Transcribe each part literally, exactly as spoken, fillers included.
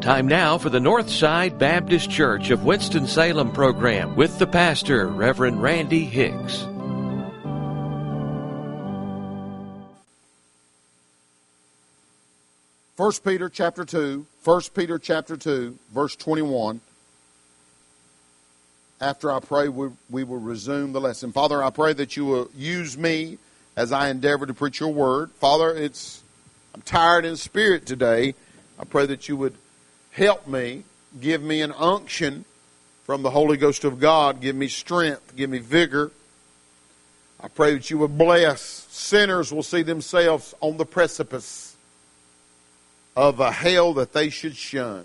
Time now for the Northside Baptist Church of Winston-Salem program with the pastor, Reverend Randy Hicks. First Peter chapter two, First Peter chapter two, verse twenty-one. After I pray, we, we will resume the lesson. Father, I pray that you will use me as I endeavor to preach your word. Father, it's I'm tired in spirit today. I pray that you would help me, give me an unction from the Holy Ghost of God, give me strength, give me vigor. I pray that you would bless. Sinners will see themselves on the precipice of a hell that they should shun,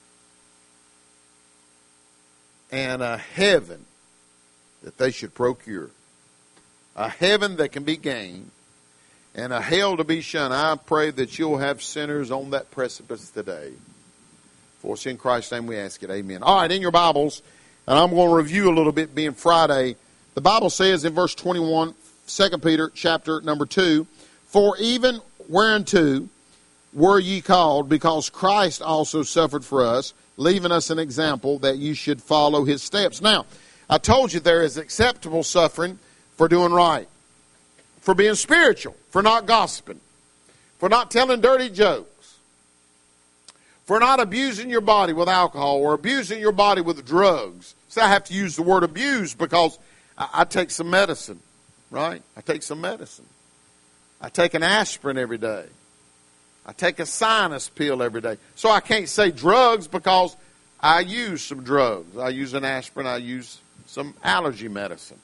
and a heaven that they should procure. A heaven that can be gained, and a hell to be shunned. I pray that you'll have sinners on that precipice today. For it's in Christ's name we ask it. Amen. All right, in your Bibles, and I'm going to review a little bit being Friday. The Bible says in verse twenty-one, Second Peter chapter number two, for even whereunto were ye called, because Christ also suffered for us, leaving us an example that you should follow his steps. Now, I told you there is acceptable suffering for doing right, for being spiritual, for not gossiping, for not telling dirty jokes, for not abusing your body with alcohol or abusing your body with drugs. So I have to use the word abuse because I, I take some medicine, right? I take some medicine. I take an aspirin every day. I take a sinus pill every day. So I can't say drugs because I use some drugs. I use an aspirin. I use some allergy medicine.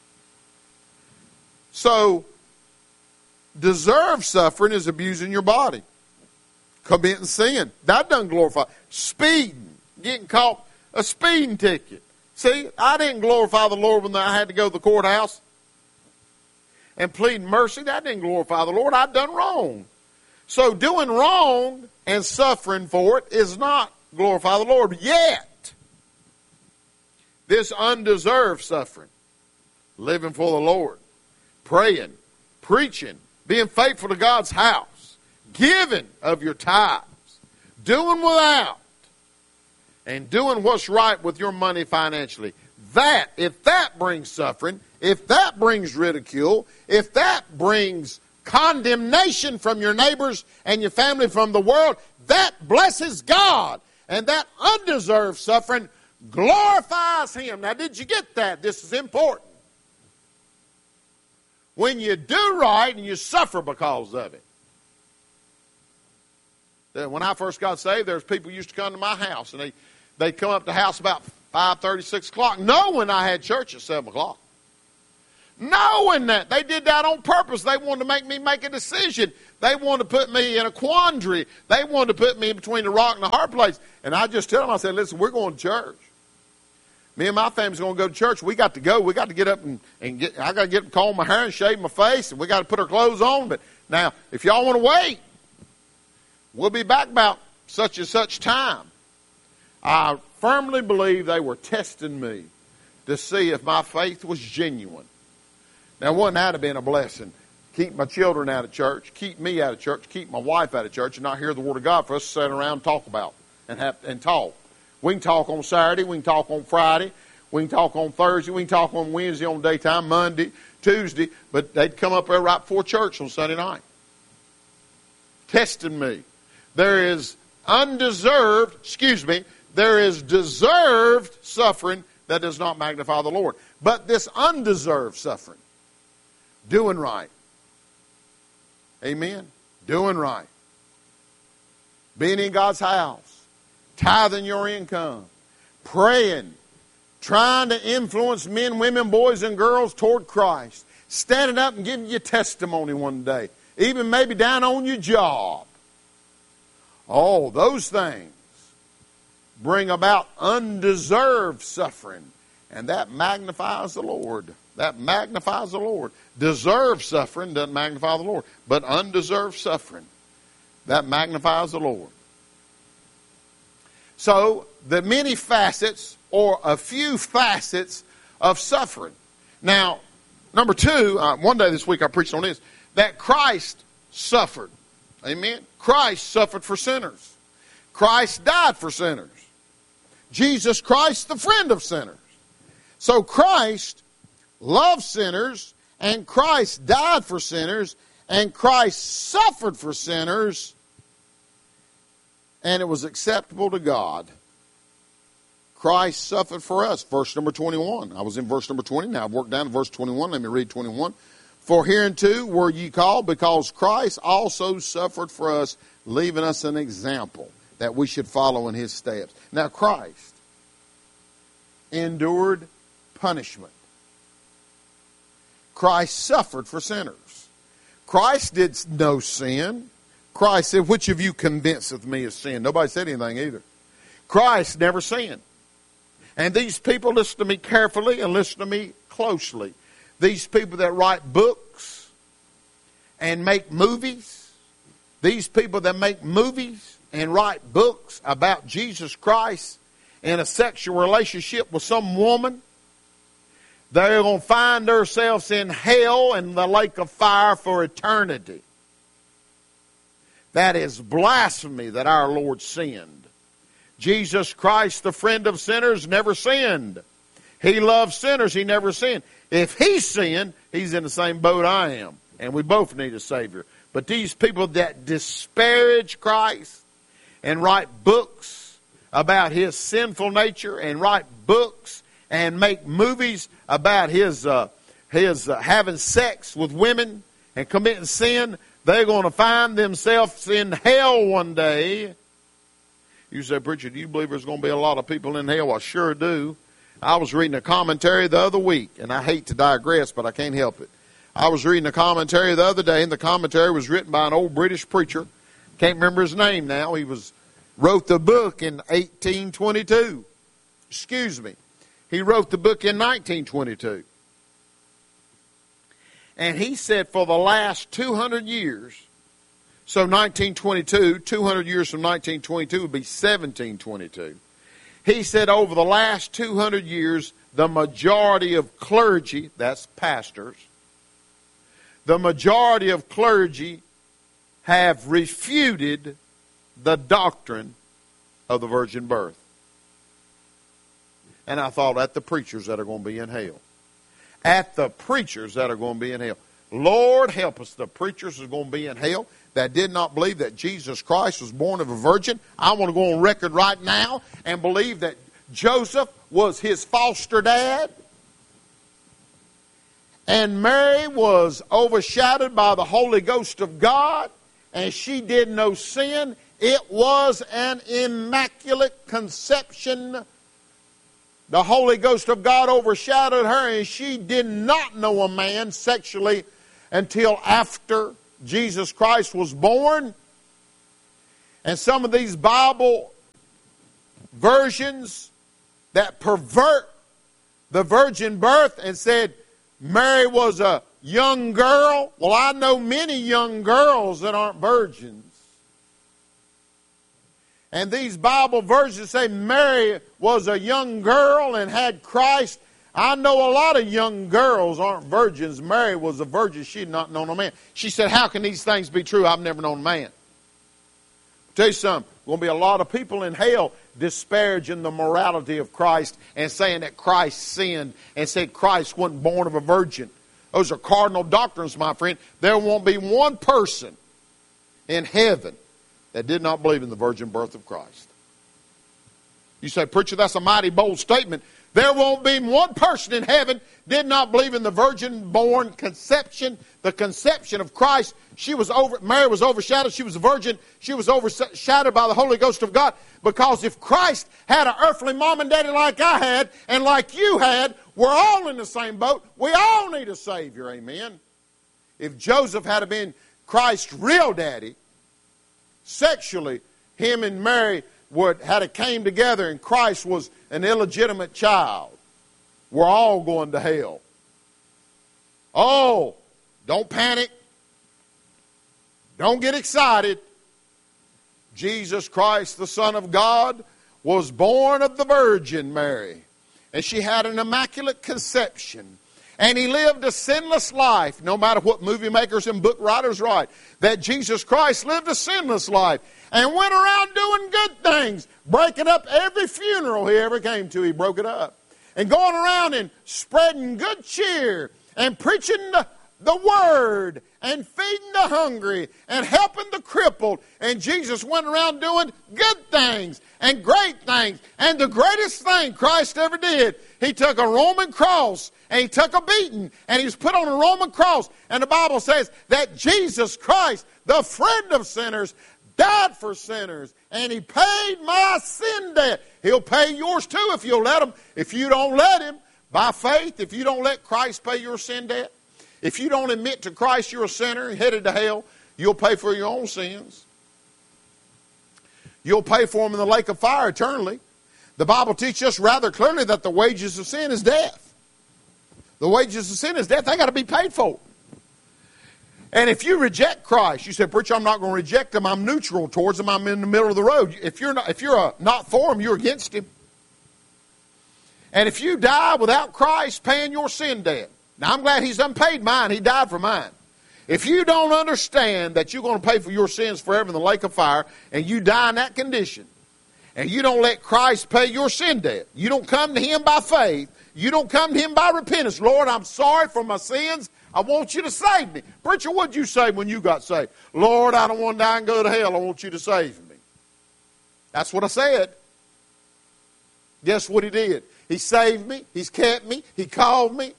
So, deserved suffering is abusing your body. Committing sin. That doesn't glorify. Speeding. Getting caught a speeding ticket. See, I didn't glorify the Lord when I had to go to the courthouse and pleading mercy. That didn't glorify the Lord. I'd done wrong. So doing wrong and suffering for it is not glorify the Lord. Yet, this undeserved suffering, living for the Lord, praying, preaching, being faithful to God's house, giving of your tithes, doing without, and doing what's right with your money financially. That, if that brings suffering, if that brings ridicule, if that brings condemnation from your neighbors and your family from the world, that blesses God. And that undeserved suffering glorifies him. Now, did you get that? This is important. When you do right and you suffer because of it. When I first got saved, there was people who used to come to my house, and they, they'd come up to the house about five thirty, six o'clock, knowing I had church at seven o'clock. Knowing that. They did that on purpose. They wanted to make me make a decision. They wanted to put me in a quandary. They wanted to put me in between the rock and the hard place. And I just tell them, I said, listen, we're going to church. Me and my family's going to go to church. We got to go. We got to get up and, and get, I got to get comb my hair and shave my face, and we got to put our clothes on. But now, if y'all want to wait, we'll be back about such and such time. I firmly believe they were testing me to see if my faith was genuine. Now, wouldn't that have been a blessing? Keep my children out of church, keep me out of church, keep my wife out of church, and not hear the Word of God for us to sit around and talk about and have and talk. We can talk on Saturday, we can talk on Friday, we can talk on Thursday, we can talk on Wednesday on daytime, Monday, Tuesday, but they'd come up there right before church on Sunday night. Testing me. There is undeserved, excuse me, there is deserved suffering that does not magnify the Lord. But this undeserved suffering, doing right. Amen. Doing right. Being in God's house. Tithing your income. Praying. Trying to influence men, women, boys, and girls toward Christ. Standing up and giving you testimony one day. Even maybe down on your job. Oh, those things bring about undeserved suffering. And that magnifies the Lord. That magnifies the Lord. Deserved suffering doesn't magnify the Lord. But undeserved suffering, that magnifies the Lord. So, the many facets, or a few facets of suffering. Now, number two, uh, one day this week I preached on this, that Christ suffered. Amen? Christ suffered for sinners. Christ died for sinners. Jesus Christ, the friend of sinners. So Christ loved sinners, and Christ died for sinners, and Christ suffered for sinners, and it was acceptable to God. Christ suffered for us. Verse number twenty-one. I was in verse number twenty. Now I've worked down to verse twenty-one. Let me read twenty-one. For hereunto were ye called, because Christ also suffered for us, leaving us an example that we should follow in his steps. Now Christ endured punishment. Christ suffered for sinners. Christ did no sin. Christ said, which of you convinceth me of sin? Nobody said anything either. Christ never sinned. And these people, listen to me carefully and listen to me closely. These people that write books and make movies, these people that make movies and write books about Jesus Christ in a sexual relationship with some woman, they're going to find themselves in hell and the lake of fire for eternity. That is blasphemy that our Lord sinned. Jesus Christ, the friend of sinners, never sinned. He loved sinners. He never sinned. If he sinned, he's in the same boat I am. And we both need a Savior. But these people that disparage Christ and write books about his sinful nature and write books and make movies about his, uh, his uh, having sex with women and committing sin, they're going to find themselves in hell one day. You say, preacher, do you believe there's going to be a lot of people in hell? I sure do. I was reading a commentary the other week, and I hate to digress, but I can't help it. I was reading a commentary the other day, and the commentary was written by an old British preacher. Can't remember his name now. He was wrote the book in eighteen twenty-two. Excuse me. He wrote the book in nineteen twenty-two. And he said for the last two hundred years, so nineteen twenty-two, two hundred years from nineteen twenty-two would be seventeen twenty-two. He said over the last two hundred years, the majority of clergy, that's pastors, the majority of clergy have refuted the doctrine of the virgin birth. And I thought, at the preachers that are going to be in hell. At the preachers that are going to be in hell. Lord help us, the preachers are going to be in hell that did not believe that Jesus Christ was born of a virgin. I want to go on record right now and believe that Joseph was his foster dad. And Mary was overshadowed by the Holy Ghost of God, and she did no sin. It was an immaculate conception. The Holy Ghost of God overshadowed her, and she did not know a man sexually until after Jesus Christ was born. And some of these Bible versions that pervert the virgin birth and said Mary was a young girl. Well, I know many young girls that aren't virgins. And these Bible versions say Mary was a young girl and had Christ. I know a lot of young girls aren't virgins. Mary was a virgin. She had not known a man. She said, how can these things be true? I've never known a man. I'll tell you something. There's going to be a lot of people in hell disparaging the morality of Christ and saying that Christ sinned and said Christ wasn't born of a virgin. Those are cardinal doctrines, my friend. There won't be one person in heaven that did not believe in the virgin birth of Christ. You say, preacher, that's a mighty bold statement. There won't be one person in heaven did not believe in the virgin-born conception, the conception of Christ. She was over, Mary was overshadowed. She was a virgin. She was overshadowed by the Holy Ghost of God. Because if Christ had an earthly mom and daddy like I had and like you had, we're all in the same boat. We all need a Savior, amen. If Joseph had been Christ's real daddy, sexually, him and Mary would had it came together and Christ was an illegitimate child. We're all going to hell. Oh, don't panic. Don't get excited. Jesus Christ, the Son of God, was born of the Virgin Mary. And she had an immaculate conception. And he lived a sinless life, no matter what movie makers and book writers write, that Jesus Christ lived a sinless life and went around doing good things, breaking up every funeral he ever came to. He broke it up. And going around and spreading good cheer and preaching the, the word and feeding the hungry and helping the crippled. And Jesus went around doing good things and great things. And the greatest thing Christ ever did, he took a Roman cross and he took a beating and he was put on a Roman cross. And the Bible says that Jesus Christ, the friend of sinners, died for sinners, and he paid my sin debt. He'll pay yours too if you'll let him. If you don't let him, by faith, if you don't let Christ pay your sin debt, if you don't admit to Christ you're a sinner and headed to hell, you'll pay for your own sins. You'll pay for them in the lake of fire eternally. The Bible teaches us rather clearly that the wages of sin is death. The wages of sin is death. They got to be paid for. And if you reject Christ, you say, preacher, I'm not going to reject him. I'm neutral towards him. I'm in the middle of the road. If you're not, if you're a, not for him, you're against him. And if you die without Christ paying your sin debt, now I'm glad he's done paid mine. He died for mine. If you don't understand that you're going to pay for your sins forever in the lake of fire, and you die in that condition, and you don't let Christ pay your sin debt, you don't come to him by faith, you don't come to him by repentance. Lord, I'm sorry for my sins. I want you to save me. Preacher, what did you say when you got saved? Lord, I don't want to die and go to hell. I want you to save me. That's what I said. Guess what he did? He saved me. He's kept me. He called me.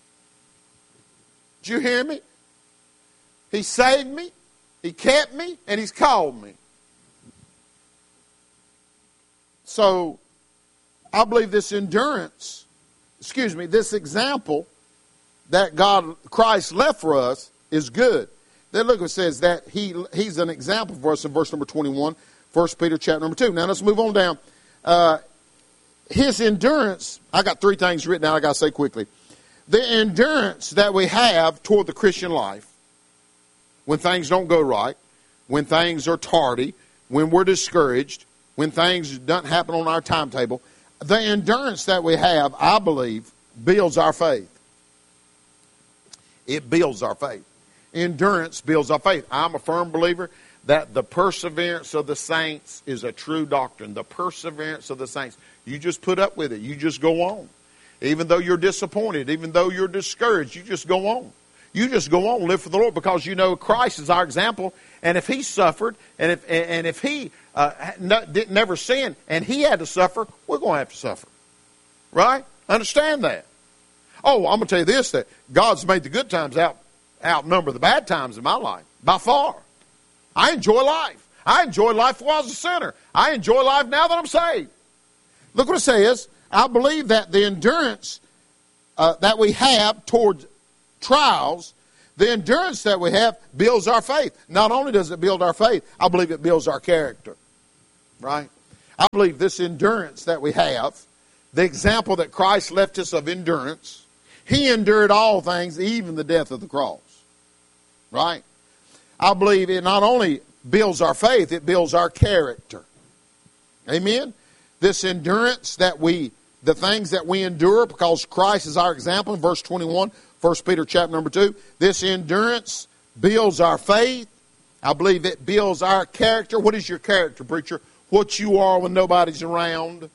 Did you hear me? He saved me. He kept me. And he's called me. So, I believe this endurance, excuse me, this example that God, Christ left for us is good. Then look, it says that he he's an example for us in verse number twenty-one, First Peter chapter number two. Now let's move on down. Uh, his endurance, I got three things written down I got to say quickly. The endurance that we have toward the Christian life, when things don't go right, when things are tardy, when we're discouraged, when things don't happen on our timetable, the endurance that we have, I believe, builds our faith. It builds our faith. Endurance builds our faith. I'm a firm believer that the perseverance of the saints is a true doctrine. The perseverance of the saints. You just put up with it. You just go on. Even though you're disappointed, even though you're discouraged, you just go on. You just go on, live for the Lord, because you know Christ is our example. And if he suffered, and if and if he uh, didn't never sin, and he had to suffer, we're going to have to suffer. Right? Understand that. Oh, I'm going to tell you this, that God's made the good times out outnumber the bad times in my life, by far. I enjoy life. I enjoyed life while I was a sinner. I enjoy life now that I'm saved. Look what it says. I believe that the endurance uh, that we have toward trials, the endurance that we have builds our faith. Not only does it build our faith, I believe it builds our character. Right? I believe this endurance that we have, the example that Christ left us of endurance, he endured all things, even the death of the cross. Right? I believe it not only builds our faith, it builds our character. Amen? This endurance that we, the things that we endure because Christ is our example in verse twenty-one, First Peter chapter number two. This endurance builds our faith. I believe it builds our character. What is your character, preacher? What you are when nobody's around.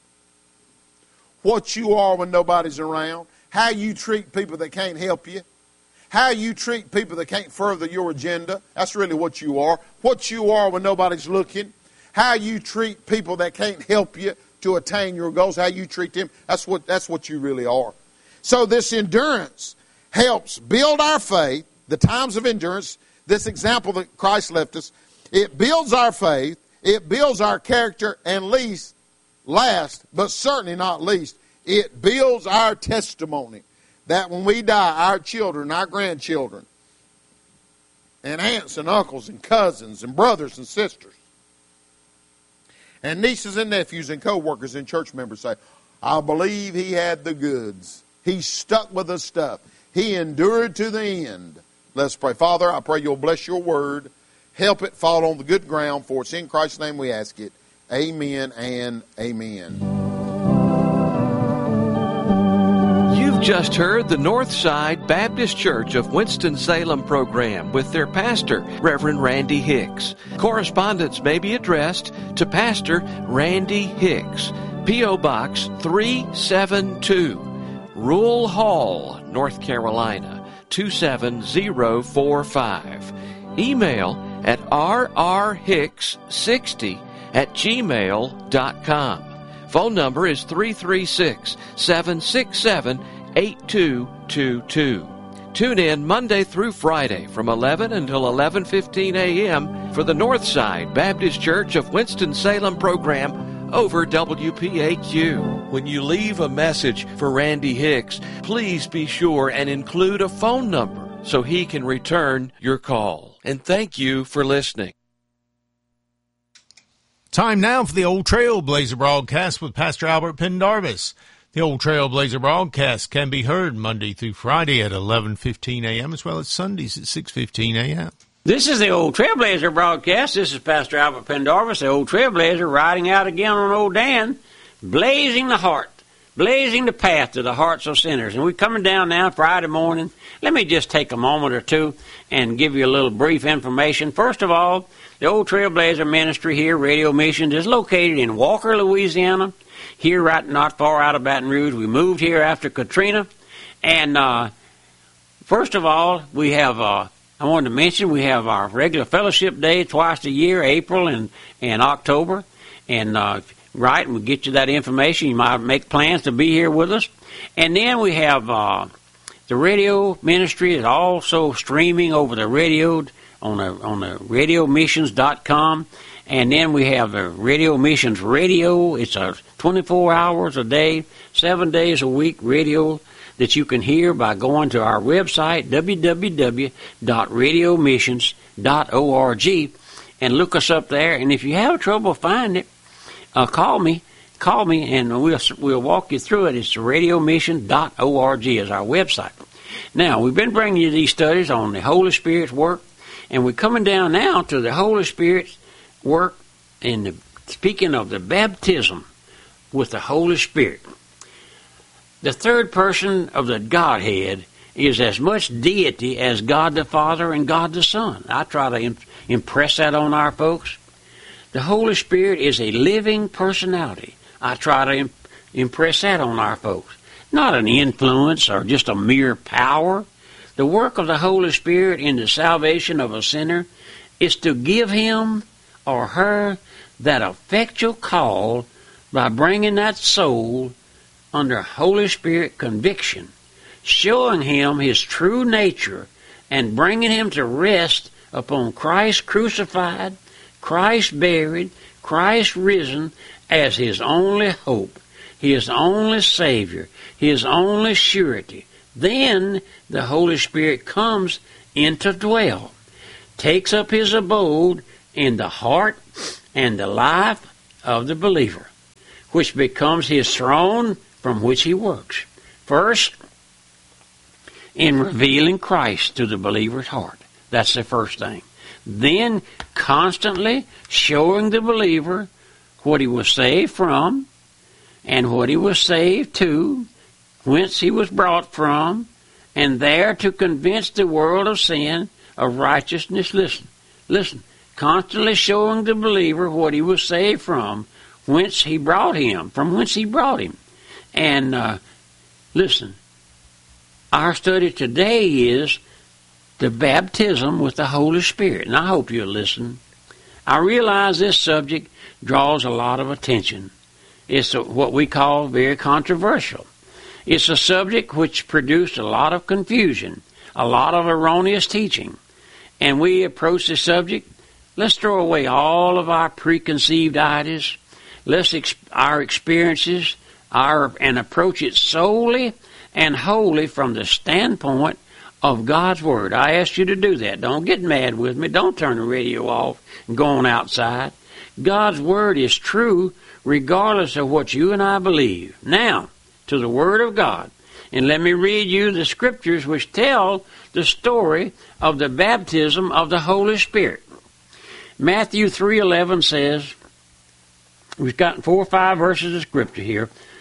What you are when nobody's around. How you treat people that can't help you. How you treat people that can't further your agenda. That's really what you are. What you are when nobody's looking. How you treat people that can't help you to attain your goals. How you treat them. That's what, that's what you really are. So this endurance helps build our faith. The times of endurance, this example that Christ left us, it builds our faith. It builds our character. And least, last, but certainly not least, it builds our testimony. That when we die, our children, our grandchildren, and aunts and uncles and cousins and brothers and sisters, and nieces and nephews and co-workers and church members say, I believe he had the goods. He stuck with the stuff. He endured to the end. Let's pray. Father, I pray you'll bless your word. Help it fall on the good ground, for it's in Christ's name we ask it. Amen and amen. just heard the Northside Baptist Church of Winston-Salem program with their pastor, Reverend Randy Hicks. Correspondence may be addressed to Pastor Randy Hicks, P O. Box three seven two, Rule Hall, North Carolina, two seven zero four five. Email at r r hicks sixty at gmail dot com. Phone number is three three six, seven six seven, eight two two two. Tune in Monday through Friday from eleven until eleven fifteen a.m. for the Northside Baptist Church of Winston-Salem program over W P A Q. When you leave a message for Randy Hicks, please be sure and include a phone number so he can return your call. And thank you for listening. Time now for the Old Trailblazer broadcast with Pastor Albert Pendarvis. The Old Trailblazer broadcast can be heard Monday through Friday at eleven fifteen a.m. as well as Sundays at six fifteen a.m. This is the Old Trailblazer broadcast. This is Pastor Albert Pendarvis, the Old Trailblazer, riding out again on Old Dan, blazing the heart, blazing the path to the hearts of sinners. And we're coming down now Friday morning. Let me just take a moment or two and give you a little brief information. First of all, the Old Trailblazer Ministry here, Radio Missions, is located in Walker, Louisiana, here right not far out of Baton Rouge. We moved here after Katrina. And uh, first of all, we have, uh, I wanted to mention, we have our regular fellowship day twice a year, April and, and October. And uh, right, and we'll get you that information. You might make plans to be here with us. And then we have uh, the radio ministry is also streaming over the radio on the on the radio missions dot com, and then we have the Radio Missions Radio. It's a twenty-four hours a day, seven days a week radio that you can hear by going to our website, w w w dot radio missions dot org, and look us up there. And if you have trouble finding it, uh, call me, call me, and we'll we'll walk you through it. It's radio missions dot org is our website. Now, we've been bringing you these studies on the Holy Spirit's work. And we're coming down now to the Holy Spirit's work in the, speaking of the baptism with the Holy Spirit. The third person of the Godhead is as much deity as God the Father and God the Son. I try to imp- impress that on our folks. The Holy Spirit is a living personality. I try to imp- impress that on our folks. Not an influence or just a mere power. The work of the Holy Spirit in the salvation of a sinner is to give him or her that effectual call by bringing that soul under Holy Spirit conviction, showing him his true nature, and bringing him to rest upon Christ crucified, Christ buried, Christ risen as his only hope, his only Savior, his only surety. Then the Holy Spirit comes in to dwell, takes up his abode in the heart and the life of the believer, which becomes his throne from which he works. First, in revealing Christ to the believer's heart. That's the first thing. Then, constantly showing the believer what he was saved from and what he was saved to, whence he was brought from, and there to convince the world of sin, of righteousness. Listen, listen. Constantly showing the believer what he was saved from, whence he brought him, from whence he brought him. And uh, listen, our study today is the baptism with the Holy Spirit. And I hope you'll listen. I realize this subject draws a lot of attention. It's a, what we call very controversial. It's a subject which produced a lot of confusion, a lot of erroneous teaching. And we approach the subject, let's throw away all of our preconceived ideas, let's ex- our experiences, our and approach it solely and wholly from the standpoint of God's Word. I ask you to do that. Don't get mad with me. Don't turn the radio off and go on outside. God's Word is true regardless of what you and I believe. Now, to the Word of God. And let me read you the scriptures which tell the story of the baptism of the Holy Spirit. Matthew three eleven says, we've got four or five verses of scripture here.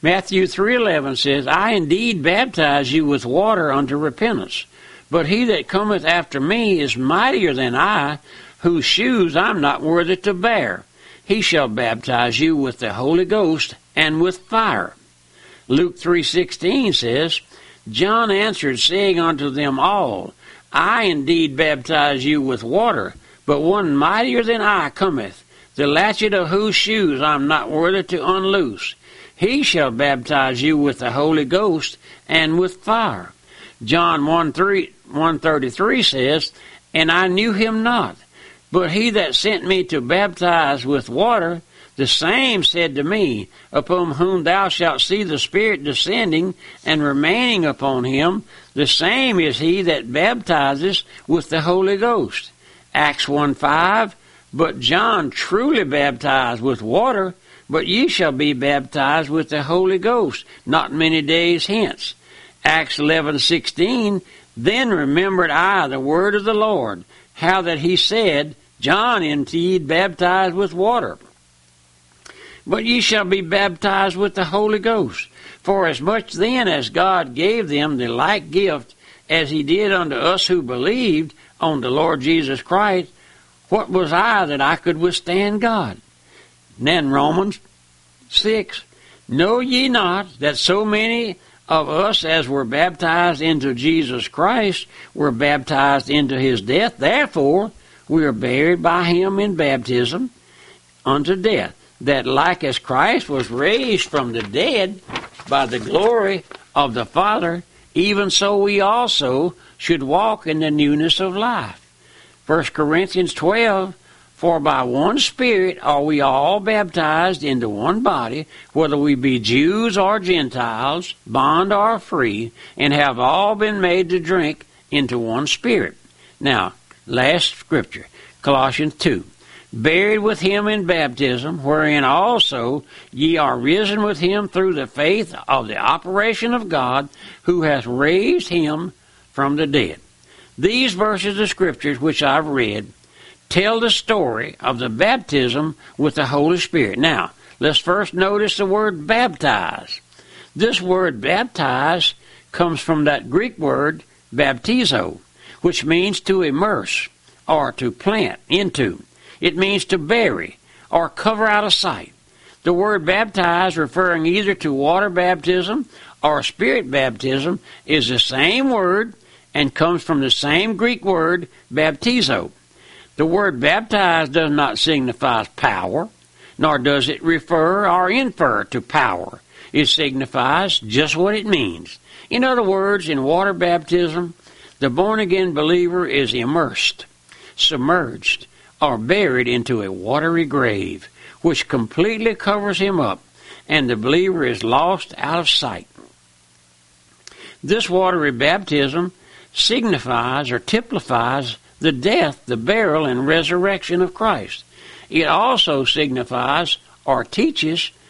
Matthew three eleven says, I indeed baptize you with water unto repentance, but he that cometh after me is mightier than I, whose shoes I'm not worthy to bear. He shall baptize you with the Holy Ghost and with fire. Luke three sixteen says, John answered, saying unto them all, I indeed baptize you with water, but one mightier than I cometh, the latchet of whose shoes I am not worthy to unloose. He shall baptize you with the Holy Ghost and with fire. John one thirty-three says, And I knew him not, but he that sent me to baptize with water, the same said to me, Upon whom thou shalt see the Spirit descending and remaining upon him, the same is he that baptizes with the Holy Ghost. Acts one five, But John truly baptized with water, but ye shall be baptized with the Holy Ghost not many days hence. Acts eleven sixteen, Then remembered I the word of the Lord, how that he said, John indeed baptized with water, but ye shall be baptized with the Holy Ghost. For as much then as God gave them the like gift as he did unto us who believed on the Lord Jesus Christ, what was I that I could withstand God? And then Romans six, Know ye not that so many of us as were baptized into Jesus Christ were baptized into his death? Therefore we are buried by him in baptism unto death, that like as Christ was raised from the dead by the glory of the Father, even so we also should walk in the newness of life. First Corinthians twelve, For by one Spirit are we all baptized into one body, whether we be Jews or Gentiles, bond or free, and have all been made to drink into one Spirit. Now, last scripture, Colossians two. Buried with him in baptism, wherein also ye are risen with him through the faith of the operation of God, who hath raised him from the dead. These verses of scriptures which I've read tell the story of the baptism with the Holy Spirit. Now, let's first notice the word baptize. This word baptize comes from that Greek word baptizo, which means to immerse or to plant into. It means to bury or cover out of sight. The word baptize, referring either to water baptism or spirit baptism, is the same word and comes from the same Greek word baptizo. The word baptize does not signify power, nor does it refer or infer to power. It signifies just what it means. In other words, in water baptism, the born-again believer is immersed, submerged, or buried into a watery grave, which completely covers him up, and the believer is lost out of sight. This watery baptism signifies or typifies the death, the burial, and resurrection of Christ. It also signifies or teaches